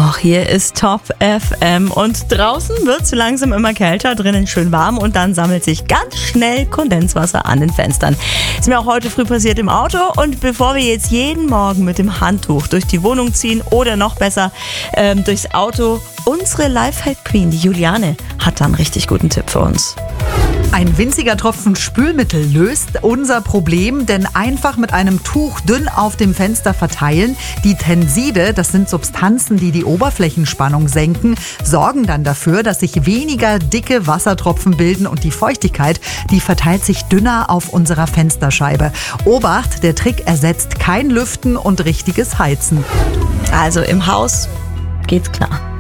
doch, hier ist Top FM und draußen wird es langsam immer kälter, drinnen schön warm und dann sammelt sich ganz schnell Kondenswasser an den Fenstern. Ist mir auch heute früh passiert im Auto und bevor wir jetzt jeden Morgen mit dem Handtuch durch die Wohnung ziehen oder noch besser durchs Auto, unsere Lifehack-Queen, die Juliane, hat da einen richtig guten Tipp für uns. Ein winziger Tropfen Spülmittel löst unser Problem, denn einfach mit einem Tuch dünn auf dem Fenster verteilen. Die Tenside, das sind Substanzen, die die Oberflächenspannung senken, sorgen dann dafür, dass sich weniger dicke Wassertropfen bilden und die Feuchtigkeit, die verteilt sich dünner auf unserer Fensterscheibe. Obacht, der Trick ersetzt kein Lüften und richtiges Heizen. Also im Haus geht's klar.